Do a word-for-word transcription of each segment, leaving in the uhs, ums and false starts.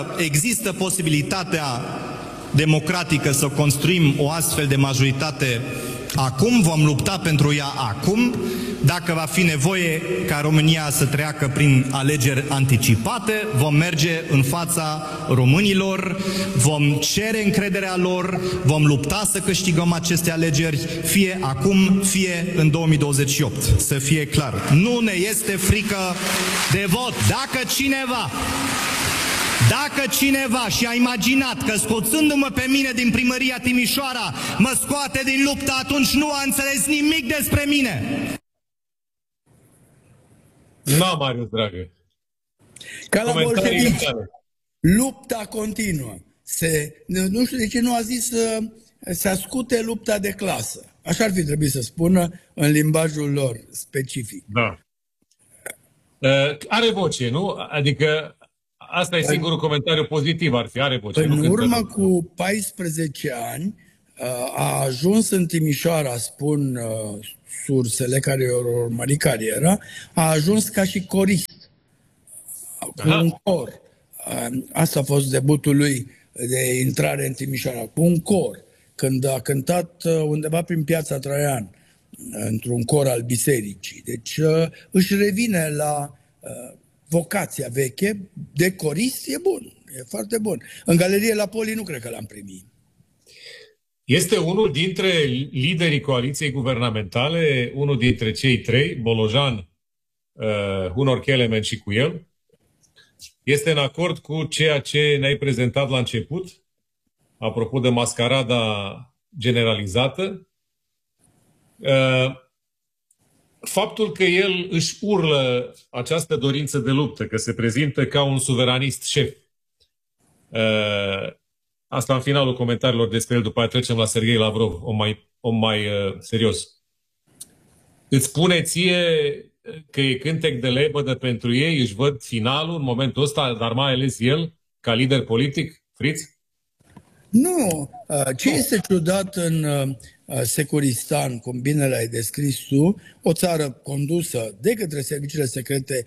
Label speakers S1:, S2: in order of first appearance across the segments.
S1: există posibilitatea democratică să construim o astfel de majoritate acum, vom lupta pentru ea acum. Dacă va fi nevoie ca România să treacă prin alegeri anticipate, vom merge în fața românilor, vom cere încrederea lor, vom lupta să câștigăm aceste alegeri, fie acum, fie în două mii douăzeci și opt. Să fie clar. Nu ne este frică de vot. Dacă cineva Dacă cineva și-a imaginat că scoțându-mă pe mine din primăria Timișoara mă scoate din luptă, atunci nu a înțeles nimic despre mine.
S2: Da, Marius, dragă.
S3: Ca la bolșevici, lupta continuă. Se, nu știu de ce nu a zis să, să ascute lupta de clasă. Așa ar fi trebuit să spună în limbajul lor specific.
S2: Da. Uh, are voce, nu? Adică asta e singurul comentariu pozitiv, ar fi, are voce.
S3: În urmă cu paisprezece ani a ajuns în Timișoara, spun sursele care au urmărit cariera, a ajuns ca și corist, cu Aha. un cor. Asta a fost debutul lui de intrare în Timișoara, cu un cor. Când a cântat undeva prin Piața Traian, într-un cor al bisericii. Deci își revine la vocația veche de corist, e bun, e foarte bun. În galerie la Poli nu cred că l-am primit.
S2: Este unul dintre liderii coaliției guvernamentale, unul dintre cei trei, Bolojan, uh, Hunor Kelemen și cu el. Este în acord cu ceea ce ne-ai prezentat la început, apropo de mascarada generalizată. Uh, Faptul că el își urlă această dorință de luptă, că se prezintă ca un suveranist șef. Uh, asta în finalul comentariilor despre el, după aia trecem la Serghei Lavrov, o mai, o mai uh, serios. Îți spune ție că e cântec de lebădă pentru ei, își văd finalul în momentul ăsta, dar mai ales el, ca lider politic, Fritz?
S3: Nu. Ce este ciudat în Securistan, cum bine l-ai descris tu, o țară condusă de către serviciile secrete,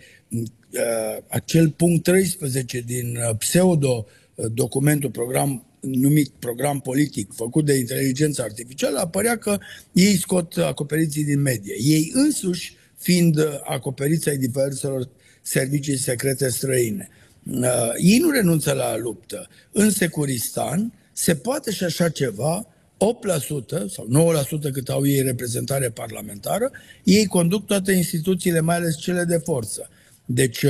S3: acel punct treisprezece din pseudo-documentul program numit program politic făcut de inteligență artificială, apărea că ei scot acoperiții din medie. Ei însuși fiind acoperiți ai diverselor servicii secrete străine. Ei nu renunță la luptă. În Securistan se poate și așa ceva, opt la sută sau nouă la sută cât au ei reprezentare parlamentară, ei conduc toate instituțiile, mai ales cele de forță. Deci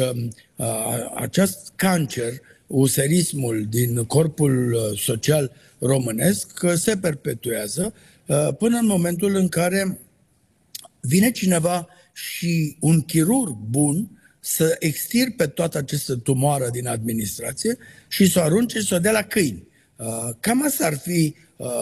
S3: acest cancer, userismul din corpul social românesc se perpetuează până în momentul în care vine cineva și un chirurg bun să extirpe toată această tumoară din administrație și să o arunce și să o dea la câini. Cam asta ar fi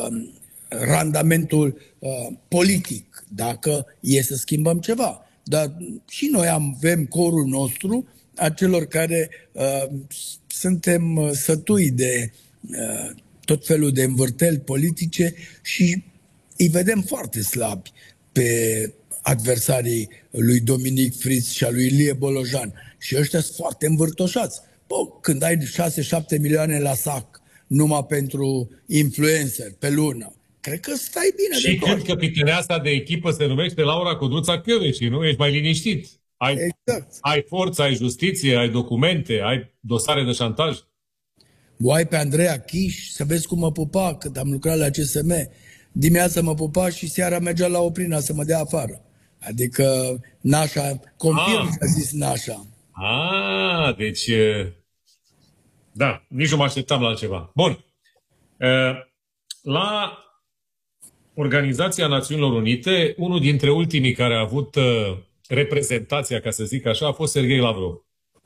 S3: randamentul politic, dacă e să schimbăm ceva. Dar și noi avem corul nostru a celor care uh, suntem sătui de uh, tot felul de învârteli politice și îi vedem foarte slabi pe adversarii lui Dominic Fritz și a lui Ilie Bolojan. Și ăștia sunt foarte învârtoșați. Bă, când ai șase șapte milioane la sac numai pentru influencer pe lună, cred că stai bine
S2: și
S3: de tot.
S2: Și când capitaneasa de echipă se numește Laura Codruța Kövesi, nu? Ești mai liniștit. Ai,
S3: exact.
S2: ai forță, ai justiție, ai documente, ai dosare de șantaj.
S3: O ai pe Andreea Chiș, să vezi cum mă pupa când am lucrat la C S M. Dimineața mă pupa și seara mergea la Oprina să mă dea afară. Adică Nașa, confirm că a zis Nașa.
S2: Ah, deci... Da, nici nu mă așteptam la altceva. Bun. La Organizația Națiunilor Unite, unul dintre ultimii care a avut reprezentația, ca să zic așa, a fost Serghei Lavrov.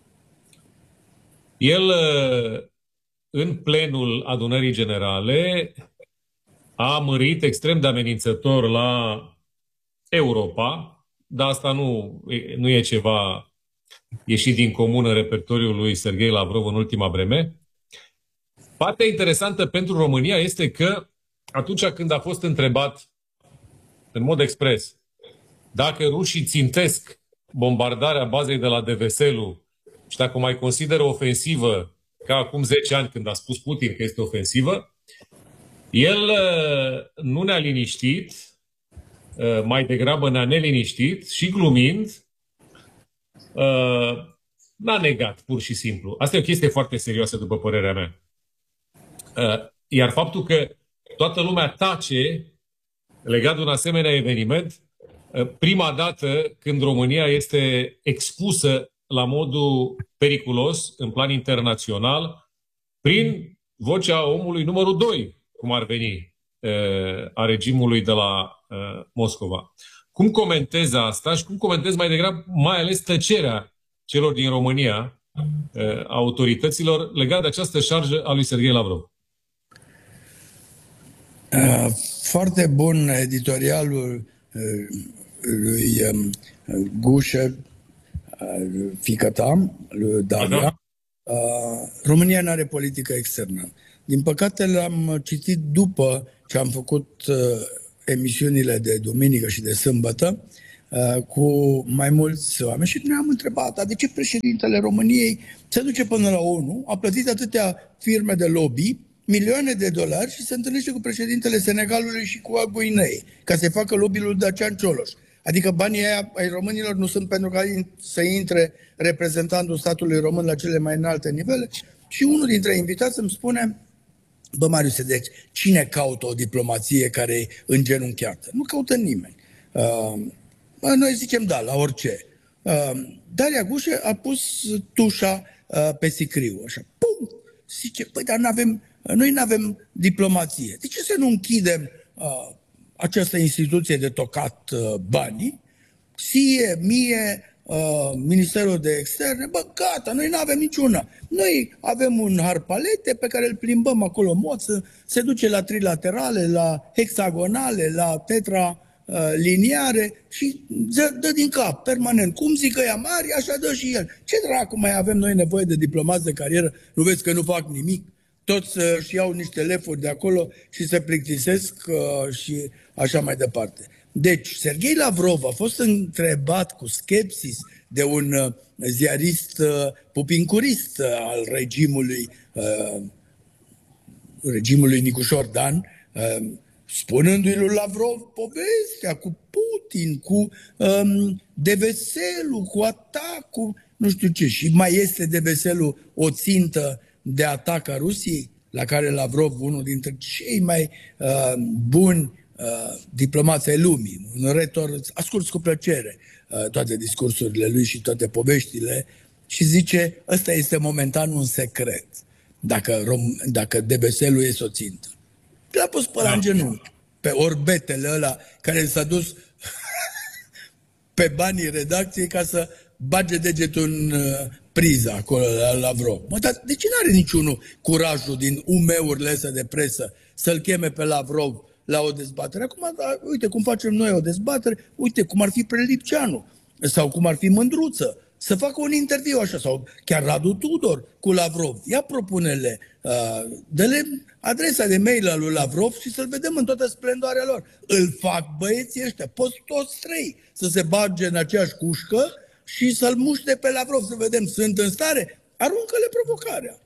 S2: El, în plenul adunării generale, a mărit extrem de amenințător la Europa, dar asta nu, nu e ceva ieșit din comun în repertoriul lui Serghei Lavrov în ultima vreme. Partea interesantă pentru România este că atunci când a fost întrebat în mod expres dacă rușii țintesc bombardarea bazei de la Deveselu și dacă mai consideră ofensivă ca acum zece ani când a spus Putin că este ofensivă, el nu ne-a liniștit, mai degrabă ne-a neliniștit și glumind n-a negat, pur și simplu. Asta e o chestie foarte serioasă, după părerea mea. Iar faptul că toată lumea tace legat de un asemenea eveniment, prima dată când România este expusă la modul periculos în plan internațional prin vocea omului numărul doi, cum ar veni, a regimului de la Moscova. Cum comentezi asta și cum comentezi mai degrabă, mai ales tăcerea celor din România, autorităților, legat de această șarjă a lui Serghei Lavrov?
S3: Foarte bun editorialul lui Gușă, fiica ta, lui Dalia. România nu are politică externă. Din păcate l-am citit după ce am făcut emisiunile de duminică și de sâmbătă cu mai mulți oameni și ne-am întrebat, de ce președintele României se duce până la ONU, a plătit atâtea firme de lobby, milioane de dolari și se întâlnește cu președintele Senegalului și cu al Guineei, ca să facă lobby-ul Dacian Cioloș. Adică banii aia ai românilor nu sunt pentru ca să intre reprezentantul statului român la cele mai înalte nivele. Și unul dintre invitați îmi spune, bă, Marius, deci cine caută o diplomație care e îngenunchiată? Nu caută nimeni. Uh, noi zicem da, la orice. Uh, Daria Gușă a pus tușa uh, pe sicriu, așa, pum! Zice, păi, dar n-avem, noi nu avem diplomație. De ce să nu închidem uh, această instituție de tocat uh, banii? Sie, mie, uh, Ministerul de Externe, bă, gata, noi nu avem niciuna. Noi avem un harpalete pe care îl plimbăm acolo în mod, să se duce la trilaterale, la hexagonale, la tetra uh, liniare și dă, dă din cap, permanent. Cum zic ăia mari, așa dă și el. Ce dracu mai avem noi nevoie de diplomați de carieră? Nu vezi că nu fac nimic? Toți își iau niște lefuri de acolo și se plictisesc uh, și așa mai departe. Deci, Serghei Lavrov a fost întrebat cu skepsis de un uh, ziarist uh, pupincurist uh, al regimului, uh, regimului Nicușor Dan, uh, spunându-i lui Lavrov povestea cu Putin, cu um, Deveselul, cu atacul, nu știu ce. Și mai este Deveselul o țintă de atac a Rusiei, la care Lavrov, unul dintre cei mai uh, buni uh, diplomați ai lumii, un retor, ascult cu plăcere uh, toate discursurile lui și toate poveștile și zice, ăsta este momentan un secret, dacă, rom- dacă Deveselul este o țintă. L-a pus pe la în genunchi, pe orbetele ăla care s-a dus pe banii redacției ca să bage degetul în uh, priza acolo la Lavrov. Mă, dar de ce n-are niciunul curajul din U M E-urile astea de presă să-l cheme pe Lavrov la o dezbatere? Acum, da, uite cum facem noi o dezbatere, uite cum ar fi Prelipceanu sau cum ar fi Mândruță, să facă un interviu așa, sau chiar Radu Tudor cu Lavrov. Ia propunele, uh, dă-le adresa de mail al lui Lavrov și să-l vedem în toată splendoarea lor. Îl fac băieții ăștia, poți toți trei să se bage în aceeași cușcă și să-l muște pe Lavrov, să vedem, sunt în stare? Aruncă-le provocarea.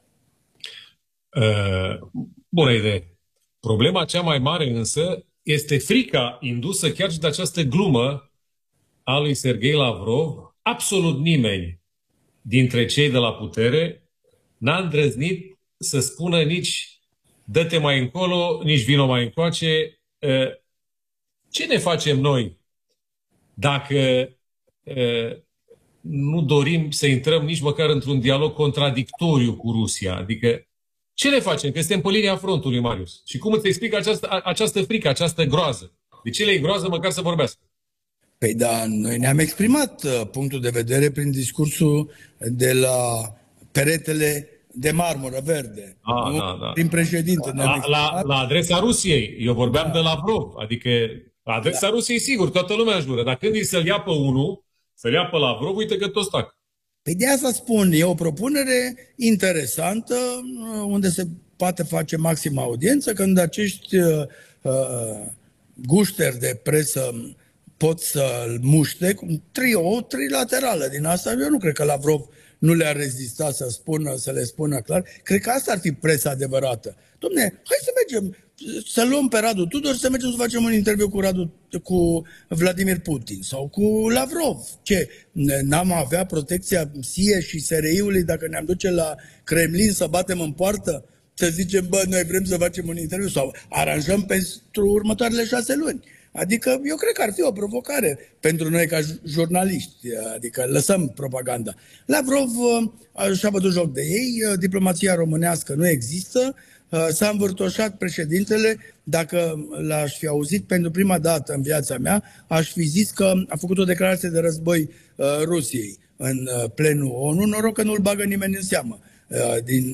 S2: Uh, bună idee. Problema cea mai mare însă este frica indusă chiar și de această glumă a lui Serghei Lavrov. Absolut nimeni dintre cei de la putere n-a îndrăznit să spună nici dă-te mai încolo, nici vino mai încoace. Ce ne facem noi dacă nu dorim să intrăm nici măcar într-un dialog contradictoriu cu Rusia? Adică ce ne facem? Că suntem pe linia frontului, Marius. Și cum îți explic această, această frică, această groază? De ce le e groază măcar să vorbească?
S3: Păi da, noi ne-am exprimat uh, punctul de vedere prin discursul de la peretele de marmură verde.
S2: A, da, da.
S3: Prin președinte.
S2: La, la, la adresa Rusiei. Eu vorbeam da. de Lavrov. Adică la adresa da. Rusiei, sigur, toată lumea își jură. Dar când îi să-l ia pe unul, să-l ia pe Lavrov, uite că toți tac.
S3: Păi de asta spun, e o propunere interesantă unde se poate face maximă audiență când acești uh, gușteri de presă pot să-l muște, cum trio, o trilaterală din asta. Eu nu cred că Lavrov nu le-a rezistat să spună, să le spună clar. Cred că asta ar fi presa adevărată. Dom'le, hai să mergem, să luăm pe Radu Tudor și să mergem să facem un interviu cu, Radu, cu Vladimir Putin sau cu Lavrov. Ce? N-am avea protecția S I E și S R I-ului dacă ne-am duce la Kremlin să batem în poartă? Să zicem, bă, noi vrem să facem un interviu sau aranjăm pentru următoarele șase luni. Adică eu cred că ar fi o provocare pentru noi ca jurnaliști, adică lăsăm propaganda. Lavrov și-a bătut joc de ei, diplomația românească nu există, s-a învârtoșat președintele. Dacă l-aș fi auzit pentru prima dată în viața mea, aș fi zis că a făcut o declarație de război Rusiei în plenul ONU, noroc că nu-l bagă nimeni în seamă din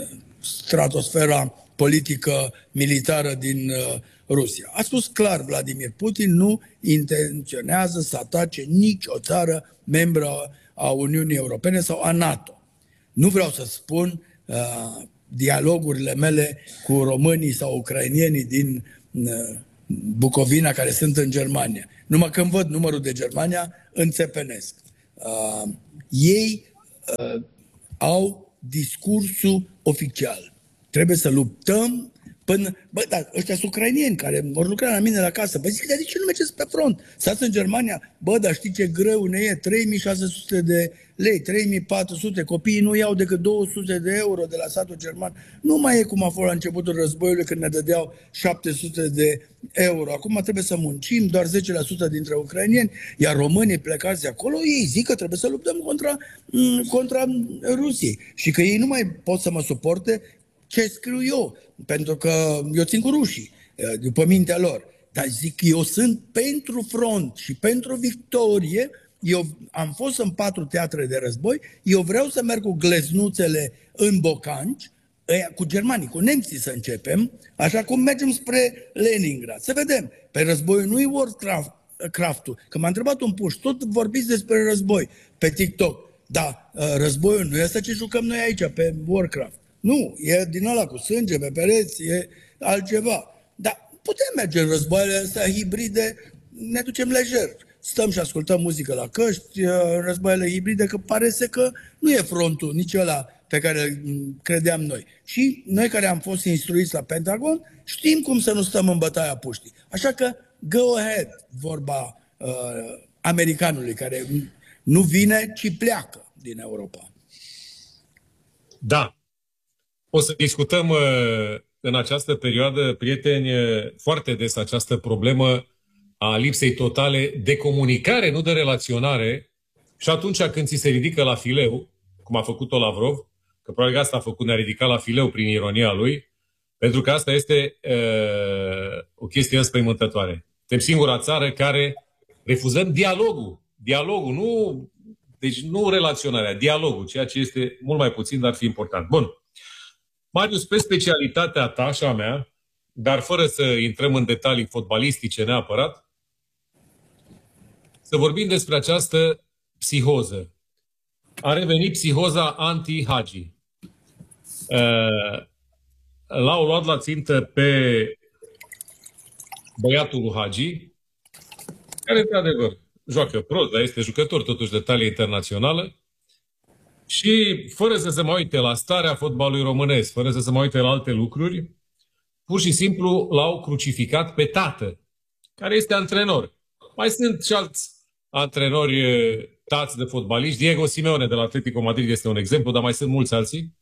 S3: stratosfera politică militară din Rusia. A spus clar Vladimir Putin, nu intenționează să atace nici o țară membră a Uniunii Europene sau a NATO. Nu vreau să spun uh, dialogurile mele cu românii sau ucrainienii din uh, Bucovina care sunt în Germania. Numai când văd numărul de Germania, înțepenesc. Uh, ei uh, au discursul oficial. Trebuie să luptăm până... Bă, dar ăștia sunt ucrainieni care vor lucra la mine la casă. Bă, zic, dar de ce nu mergeți pe front? Stați în Germania? Bă, dar știi ce greu ne e? trei mii șase sute de lei, trei mii patru sute. Copiii nu iau decât două sute de euro de la statul german. Nu mai e cum a fost la începutul războiului când ne dădeau șapte sute de euro. Acum trebuie să muncim, doar zece la sută dintre ucrainieni, iar românii plecați de acolo, ei zic că trebuie să luptăm contra, contra Rusiei și că ei nu mai pot să mă suporte ce scriu eu, pentru că eu țin cu rușii, după mintea lor. Dar zic, eu sunt pentru front și pentru victorie. Eu am fost în patru teatre de război, eu vreau să merg cu gleznuțele în bocanci, cu germanii, cu nemții să începem, așa cum mergem spre Leningrad. Să vedem, pe războiul nu-i Warcraft-ul. Că m-a întrebat un puș, tot vorbiți despre război pe TikTok. Da, războiul nu e asta ce jucăm noi aici, pe Warcraft. Nu, e din ăla cu sânge pe pereți, e altceva. Dar putem merge în războaiele astea hibride, ne ducem lejer. Stăm și ascultăm muzică la căști, în războaiele hibride, că pare să că nu e frontul nici ăla pe care credeam noi. Și noi care am fost instruiți la Pentagon, știm cum să nu stăm în bătaia puștii. Așa că go ahead, vorba uh, americanului, care nu vine, ci pleacă din Europa.
S2: Da. O să discutăm uh, în această perioadă, prieteni, uh, foarte des această problemă a lipsei totale de comunicare, nu de relaționare. Și atunci când ți se ridică la fileu, cum a făcut-o Lavrov, că probabil asta a făcut, ne-a ridicat la fileu prin ironia lui, pentru că asta este uh, o chestie înspăimântătoare. Suntem singura țară care refuzăm dialogul. Dialogul, nu, deci nu relaționarea, dialogul, ceea ce este mult mai puțin, dar fi important. Bun. Marius, pe specialitatea ta și a mea, dar fără să intrăm în detalii fotbalistice neapărat, să vorbim despre această psihoză. A revenit psihoza anti-Hagi. L-au luat la țintă pe băiatul lui Hagi, care, într-adevăr, joacă prost, dar este jucător totuși de talie internațională. Și fără să se mai uite la starea fotbalului românesc, fără să se mai uite la alte lucruri, pur și simplu l-au crucificat pe tată, care este antrenor. Mai sunt și alți antrenori tați de fotbaliști. Diego Simeone de la Atletico Madrid este un exemplu, dar mai sunt mulți alții.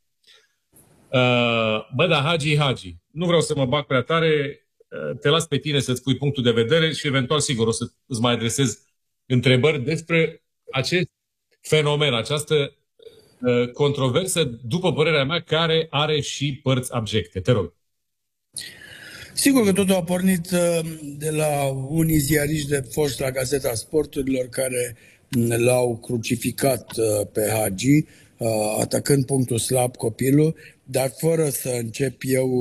S2: Bă, da, Hagi, Hagi. Nu vreau să mă bag prea tare, te las pe tine să-ți pui punctul de vedere și eventual, sigur, o să îți mai adresez întrebări despre acest fenomen, această controversă, după părerea mea, care are și părți abjecte. Te rog.
S3: Sigur că totul a pornit de la unii ziariști de fost la Gazeta Sporturilor care l-au crucificat pe Hagi, atacând punctul slab, copilul, dar fără să încep eu,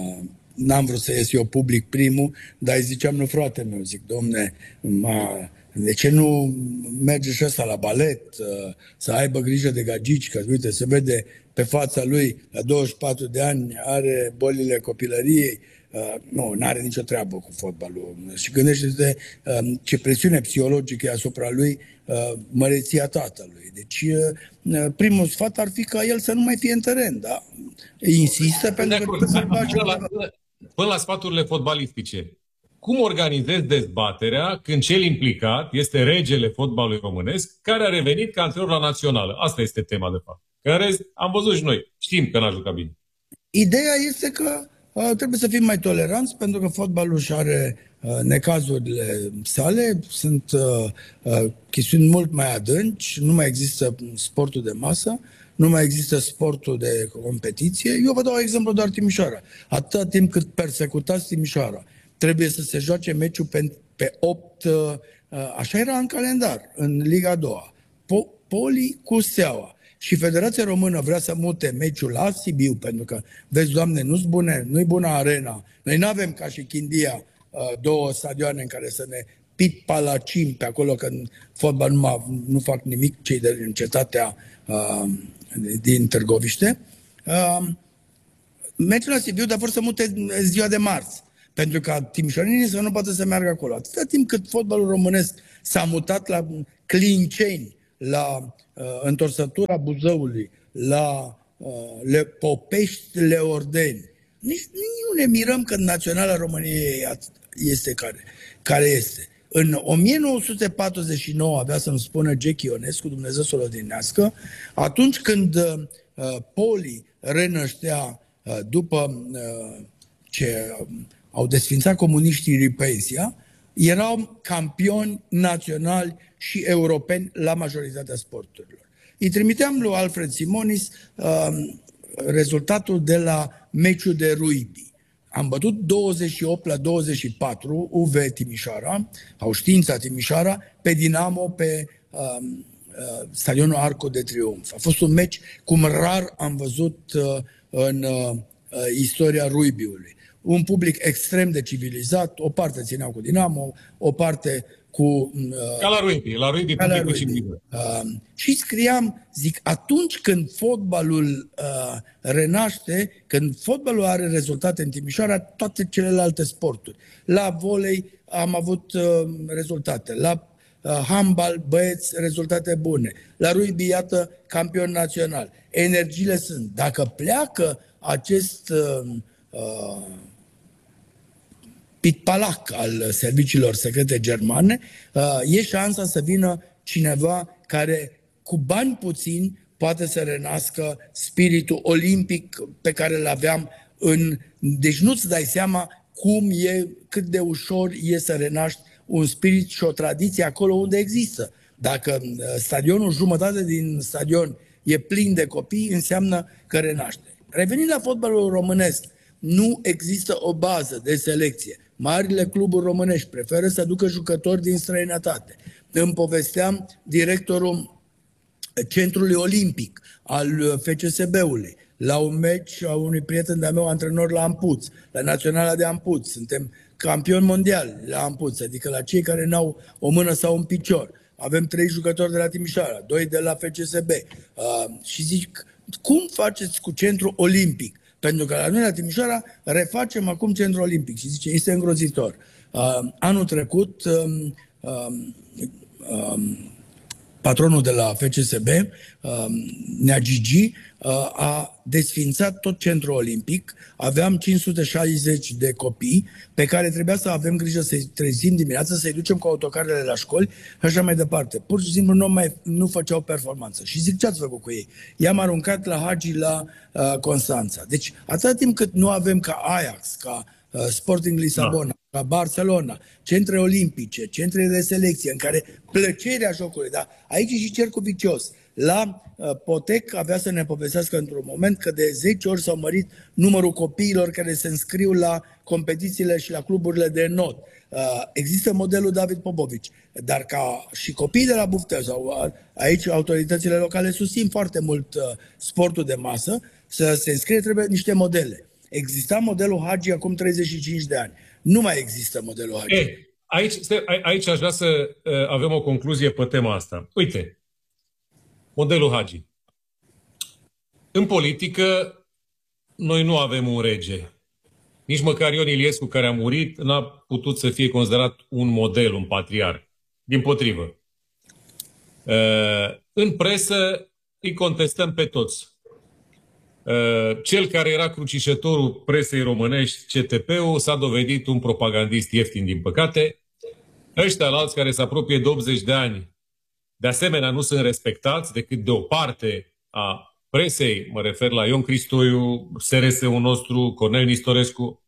S3: n-am vrut să ies eu public primul, dar îi ziceam lui frate meu, zic, domne, m-a De ce nu merge și ăsta la balet, să aibă grijă de gagici, că uite, se vede pe fața lui, la douăzeci și patru de ani, are bolile copilăriei. Uh, nu, nu are nicio treabă cu fotbalul. Și gândește-te uh, ce presiune psihologică e asupra lui uh, măreția tatălui. Deci uh, primul sfat ar fi ca el să nu mai fie în teren, da? Insistă pentru că trebuie să face...
S2: Până la, până la sfaturile fotbalistice. Cum organizezi dezbaterea când cel implicat este regele fotbalului românesc, care a revenit ca antrenor la națională? Asta este tema, de fapt. Care am văzut și noi. Știm că n-a jucat bine.
S3: Ideea este că uh, trebuie să fim mai toleranți, pentru că fotbalul și are uh, necazurile sale, sunt uh, uh, chestiuni mult mai adânci, nu mai există sportul de masă, nu mai există sportul de competiție. Eu vă dau exemplu doar Timișoara. Atâta timp cât persecutați Timișoara, trebuie să se joace meciul pe, pe opt, uh, așa era în calendar, în Liga a doua. Po- Poli cu Steaua. Și Federația Română vrea să mute meciul la Sibiu, pentru că, vezi, Doamne, nu-s bune, nu-i bună arena. Noi nu avem ca și Chindia două stadioane în care să ne pit palacim pe acolo, că în fotbal nu, nu fac nimic cei din cetatea uh, din Târgoviște. Uh, meciul la Sibiu, dar vor să mute ziua de marți, pentru ca timișorenii să nu poată să meargă acolo. Atâta timp cât fotbalul românesc s-a mutat la Clinceni, la uh, întorsătura Buzăului, la uh, le, Popești, Leordeni. Nici nu ne mirăm că Naționala României este care, care este. În o mie nouă sute patruzeci și nouă, avea să-mi spună Jackie Ionescu, Dumnezeu să-l odinească, atunci când uh, Poli renăștea uh, după uh, ce uh, au desfințat comuniștii repensia, erau campioni naționali și europeni la majoritatea sporturilor. Îi trimiteam lui Alfred Simonis uh, rezultatul de la meciul de rugby. Am bătut douăzeci și opt la douăzeci și patru U V Timișoara, au Știința Timișoara, pe Dinamo, pe uh, uh, stadionul Arco de Triunf. A fost un meci cum rar am văzut uh, în uh, istoria rugby-ului. Un public extrem de civilizat, o parte țineau cu Dinamo, o parte cu... Uh,
S2: ca la rugby, la rugby publicul și
S3: uh, Și scriam, zic, atunci când fotbalul uh, renaște, când fotbalul are rezultate în Timișoara, toate celelalte sporturi. La volei am avut uh, rezultate, la uh, handbal, băieți, rezultate bune, la rugby, iată, campion național. Energiile sunt. Dacă pleacă acest... Uh, uh, pitpalac al serviciilor secrete germane, e șansa să vină cineva care cu bani puțini poate să renască spiritul olimpic pe care îl aveam în... Deci nu-ți dai seama cum e, cât de ușor e să renaști un spirit și o tradiție acolo unde există. Dacă stadionul, jumătate din stadion e plin de copii, înseamnă că renaște. Revenind la fotbalul românesc, nu există o bază de selecție. Marile cluburi românești preferă să ducă jucători din străinătate. Îmi povesteam directorul Centrului Olimpic al F C S B-ului la un meci a unui prieten de-a meu, antrenor la Ampuț, la Naționala de Ampuț. Suntem campioni mondiali la Ampuț, adică la cei care n-au o mână sau un picior. Avem trei jucători de la Timișoara, doi de la F C S B. Uh, și zic, cum faceți cu Centrul Olimpic? Pentru că la noi, la Timișoara, refacem acum Centrul Olimpic și zice, este îngrozitor. Uh, anul trecut, um, um, um, patronul de la F C S B, um, Nea Gigi, uh, a desfințat tot Centrul Olimpic. Aveam cinci sute șaizeci de copii pe care trebuia să avem grijă să-i trezim dimineața, să-i ducem cu autocarele la școli și așa mai departe. Pur și simplu nu, mai, nu făceau performanță. Și zic, ce ați făcut cu ei? I-am aruncat la Hagi la uh, Constanța. Deci, atâta timp cât nu avem ca Ajax, ca uh, Sporting Lisabona, da, ca Barcelona, centre olimpice, centre de selecție, în care plăcerea jocului, da? Aici e și cercul vicios. La uh, Potec avea să ne povestească într-un moment că de zece ori s-au mărit numărul copiilor care se înscriu la competițiile și la cluburile de not. Uh, există modelul David Popovici, dar ca și copiii de la Buftea sau uh, aici autoritățile locale susțin foarte mult uh, sportul de masă, să se înscrie trebuie niște modele. Exista modelul Hagi acum treizeci și cinci de ani. Nu mai există modelul Hagi.
S2: Hey. aici, aici aș vrea să avem o concluzie pe tema asta. Uite, modelul Hagi. În politică, noi nu avem un rege. Nici măcar Ion Iliescu, care a murit, n-a putut să fie considerat un model, un patriarh. Dimpotrivă. În presă îi contestăm pe toți. Cel care era crucișătorul presei românești, C T P-ul, s-a dovedit un propagandist ieftin, din păcate. Ăștia alți care se apropie de optzeci de ani, de asemenea, nu sunt respectați decât de o parte a presei, mă refer la Ion Cristoiu, S R S-ul nostru, Cornel Nistorescu.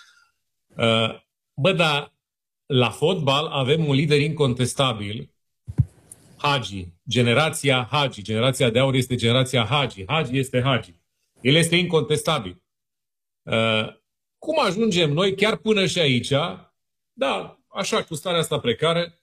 S2: Bă, dar la fotbal avem un lider incontestabil, Hagi, generația Hagi, generația de aur este generația Hagi, Hagi este Hagi. El este incontestabil. Cum ajungem noi chiar până și aici, da, așa, cu starea asta precară,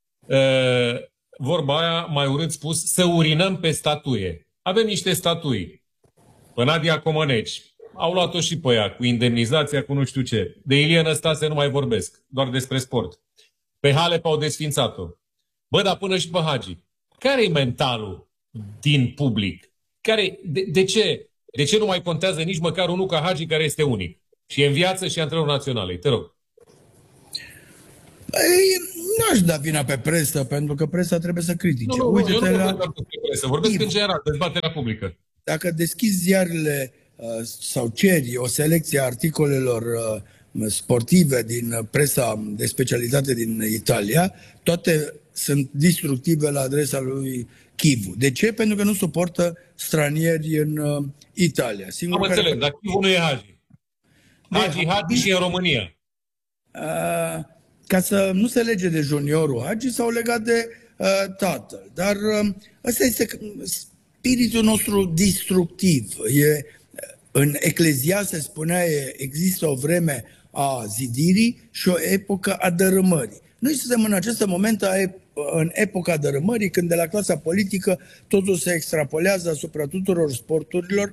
S2: vorba aia, mai urât spus, să urinăm pe statuie. Avem niște statui. Pe Nadia Comăneci. Au luat-o și pe ea, cu indemnizația, cu nu știu ce. De Ilie Năstase nu mai vorbesc, doar despre sport. Pe Halep au desfințat-o. Bă, dar până și pe Hagi. Care-i mentalul din public? Care, de, de ce? De ce nu mai contează nici măcar unul ca Hagi, care este unic? Și e în viață și antrenor naționalei. Te rog.
S3: Ei, n-aș da vina pe presă, pentru că presa trebuie să critique.
S2: Nu, nu,
S3: Uite-te
S2: eu nu
S3: la...
S2: vorbesc despre presă, vorbesc în general, dezbaterea publică.
S3: Dacă deschizi ziarele uh, sau ceri o selecție a articolelor uh, sportive din presa de specialitate din Italia, toate sunt destructive la adresa lui Chivu. De ce? Pentru că nu suportă stranieri în uh, Italia.
S2: Am înțeles, care... dar Chivu nu e Hagi. Hagi, Hagi și în România.
S3: Uh, ca să nu se lege de juniorul Hagi, s-au legat de uh, tatăl. Dar uh, ăsta este spiritul nostru destructiv. E, în Eclezia se spunea, există o vreme a zidirii și o epocă a dărâmării. Noi suntem în acest moment în epoca dărâmării, când de la clasa politică totul se extrapolează asupra tuturor sporturilor,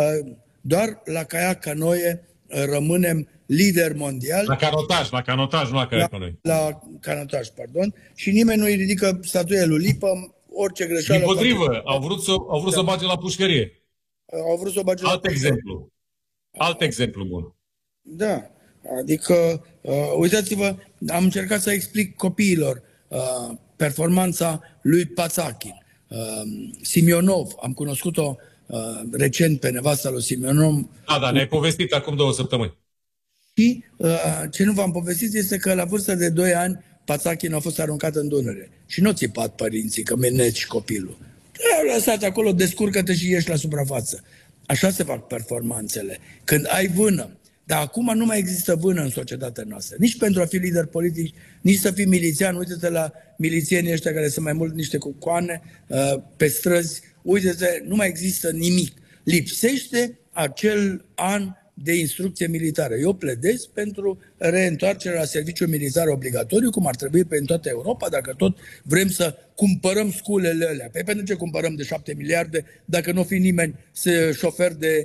S3: doar la caiac canoie rămânem lider mondial.
S2: La canotaj, la canotaj, nu la caiac canoie.
S3: La, la canotaj, pardon. Și nimeni nu îi ridică statuia lui Lipă, orice greșeală.
S2: Dimpotrivă, au vrut să au vrut da. să bage la pușcărie.
S3: Au vrut să o bage
S2: Alt
S3: la
S2: exemplu. Alt exemplu bun.
S3: Da. Adică, uh, uitați-vă, am încercat să explic copiilor uh, performanța lui Pațachin. Uh, Simionov, am cunoscut-o uh, recent pe nevasta lui Simionov.
S2: Da, da, ne-ai povestit acum două săptămâni.
S3: Și uh, ce nu v-am povestit este că la vârsta de doi ani Pațachin a fost aruncat în Dunăre. Și nu țipat părinții că meneci copilul. L-au lăsat acolo, descurcă-te și ieși la suprafață. Așa se fac performanțele. Când ai vână. Dar acum nu mai există vână în societatea noastră. Nici pentru a fi lider politic, nici să fii milițian. Uite-te la milițienii ăștia care sunt mai mult niște cucoane uh, pe străzi. Uite-te, nu mai există nimic. Lipsește acel an de instrucție militară. Eu pledez pentru reîntoarcerea la serviciu militar obligatoriu, cum ar trebui pe în toată Europa, dacă tot vrem să cumpărăm sculele alea. Pe pentru ce cumpărăm de șapte miliarde dacă nu fi nimeni să șofer de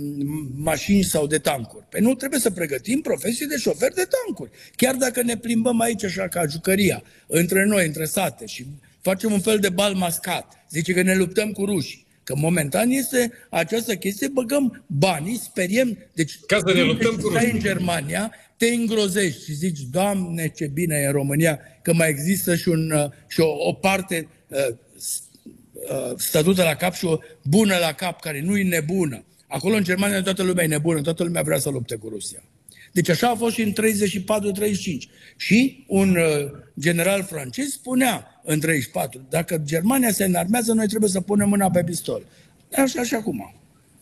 S3: mașini sau de tancuri? Păi nu, trebuie să pregătim profesii de șofer de tancuri. Chiar dacă ne plimbăm aici așa ca jucăria, între noi, între sate și facem un fel de bal mascat, zice că ne luptăm cu rușii. Că momentan este această chestie, băgăm banii, speriem. Deci,
S2: ca să ne luptăm cu
S3: rușii. În Germania, te îngrozești și zici, Doamne, ce bine e în România, că mai există și, un, și o, o parte uh, stătută la cap și o bună la cap, care nu e nebună. Acolo în Germania toată lumea e nebună, toată lumea vrea să lupte cu Rusia. Deci așa a fost și în treizeci și patru treizeci și cinci. Și un uh, general francez spunea în treizeci și patru, dacă Germania se înarmează, noi trebuie să punem mâna pe pistol. Așa și acum.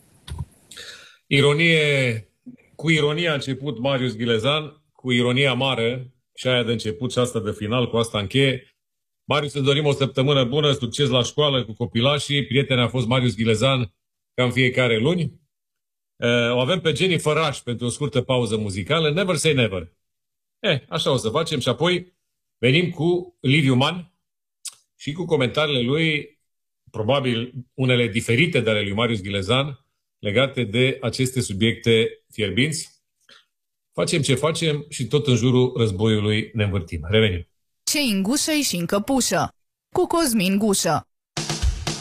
S2: Ironie, cu ironia a început Marius Ghilezan, cu ironia mare și aia de început și asta de final, cu asta încheie. Marius, îți dorim o săptămână bună, succes la școală cu copilașii. Prieten a fost Marius Ghilezan ca în fiecare luni. O avem pe Jennifer Rush pentru o scurtă pauză muzicală. Never say never. Eh, așa o să facem și apoi venim cu Liviu Man și cu comentariile lui, probabil unele diferite de ale lui Marius Ghilezan, legate de aceste subiecte fierbinți. facem ce facem și tot în jurul războiului ne învârtim. Revenim.
S4: Cei în gușă și în căpușă, cu Cosmin Gușă.